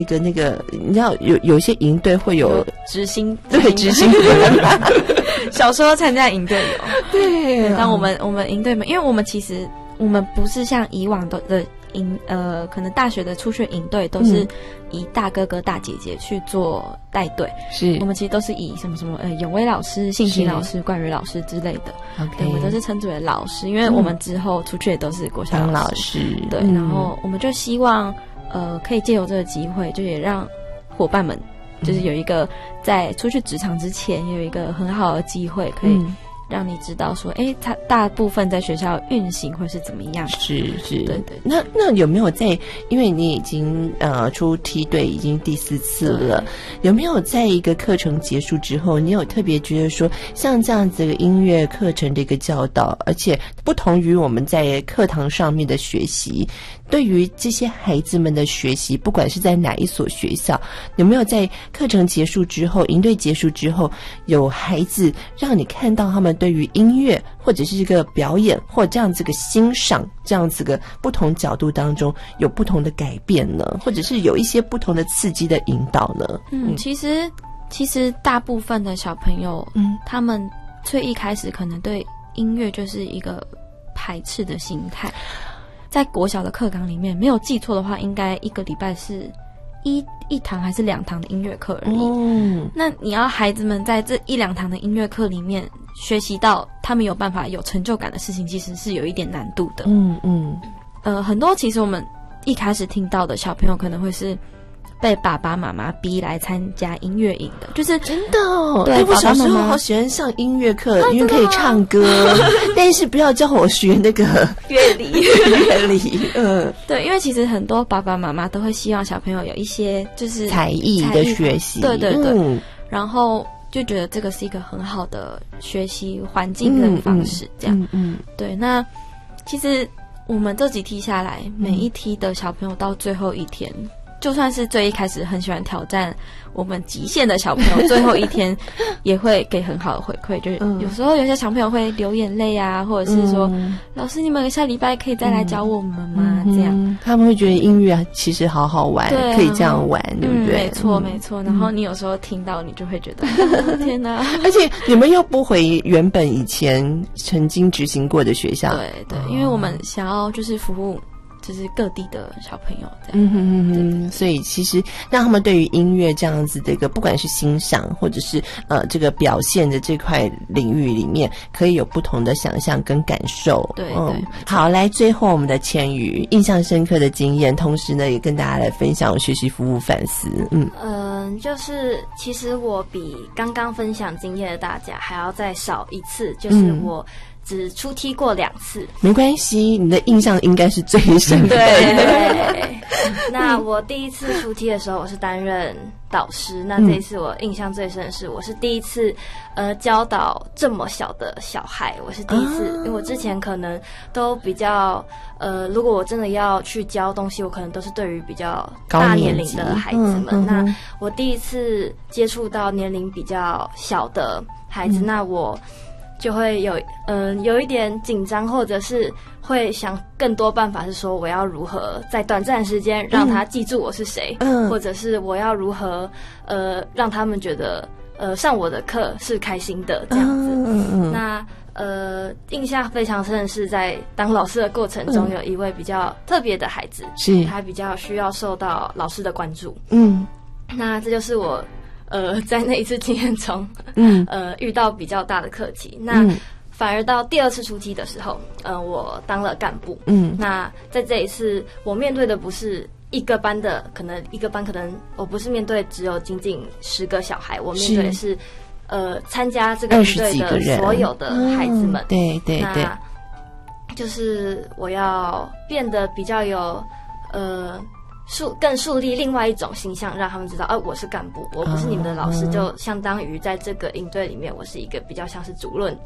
那个，你知道有一些营队会有执行， 对执行小时候参加营队有， 对， 但我们营队们，因为我们其实我们不是像以往的可能大学的出去营队都是以大哥哥大姐姐去做带队， 是我们其实都是以什么永威老师、信息老师、冠宇老师之类的，对，我们都是称之为老师，因为我们之后出去也都是国小老师，对，然后我们就希望可以借由这个机会，就也让伙伴们就是有一个在出去职场之前有一个很好的机会，可以让你知道说，它大部分在学校运行会是怎么样？ 是，对。 那有没有因为你已经出梯队已经第4次了，有没有在一个课程结束之后，你有特别觉得说，像这样子的音乐课程的一个教导，而且不同于我们在课堂上面的学习，对于这些孩子们的学习，不管是在哪一所学校，有没有在课程结束之后，营队结束之后，有孩子让你看到他们对于音乐或者是这个表演或这样子个欣赏这样子个不同角度当中有不同的改变呢，或者是有一些不同的刺激的引导呢？ 其实大部分的小朋友，他们最一开始可能对音乐就是一个排斥的心态。在国小的课纲里面，没有记错的话，应该一个礼拜是一堂还是2堂的音乐课而已。那你要孩子们在这1-2堂的音乐课里面学习到他们有办法有成就感的事情，其实是有一点难度的。很多其实我们一开始听到的小朋友可能会是被爸爸妈妈逼来参加音乐营的，就是真的哦。 对， 我小时候好喜欢上音乐课，因为可以唱歌，但是不要教我学那个乐理。对，因为其实很多爸爸妈妈都会希望小朋友有一些就是才艺的学习， 对，然后就觉得这个是一个很好的学习环境跟方式，这样。对，那其实我们这几梯下来，每一梯的小朋友到最后一天，就算是最一开始很喜欢挑战我们极限的小朋友，最后一天也会给很好的回馈。就是有时候有些小朋友会流眼泪啊，或者是说，老师你们下礼拜可以再来教我们吗？这样他们会觉得音乐其实好好玩，可以这样玩，对不对？ 没错。然后你有时候听到，你就会觉得天哪！ 而且你们又不回原本以前曾经执行过的学校， 对，因为我们想要就是服务就是各地的小朋友这样。 所以其实让他们对于音乐这样子的一个，不管是欣赏或者是这个表现的这块领域里面，可以有不同的想象跟感受。 对。 好，来最后我们的千羽印象深刻的经验，同时呢也跟大家来分享学习服务反思。 就是其实我比刚刚分享经验的大家还要再少一次，就是我只出梯过2次。 没关系，你的印象应该是最深的。 对。那我第一次出梯的时候，我是担任导师。那这一次我印象最深的是，我是第一次教导这么小的小孩。我是第一次，因为我之前可能都比较如果我真的要去教东西，我可能都是对于比较大年龄的孩子们。那我第一次接触到年龄比较小的孩子，那我就会有一点紧张，或者是会想更多办法，是说我要如何在短暂的时间让他记住我是谁，或者是我要如何让他们觉得上我的课是开心的这样子。那印象非常深的是，在当老师的过程中，有一位比较特别的孩子，他比较需要受到老师的关注。那这就是我在那一次经验中，遇到比较大的课题。那反而到第2次出梯的时候，我当了干部。那在这一次，我面对的不是一个班可能我不是面对只有仅仅10个小孩，我面对的是参加这个营队的所有的孩子们。 对， 那就是我要变得比较有更树立另外一种形象，让他们知道，我是干部，我不是你们的老师，就相当于在这个营队里面，我是一个比较像是主任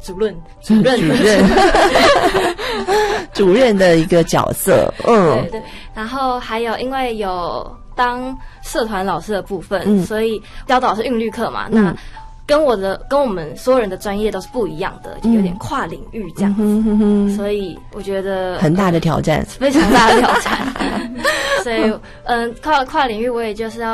主任的一个角色。 对。然后还有因为有当社团老师的部分，所以教导是韵律课嘛，那跟我们所有人的专业都是不一样的，就有点跨领域这样子，所以我觉得很大的挑战， 非常大的挑战。所以跨领域我也就是要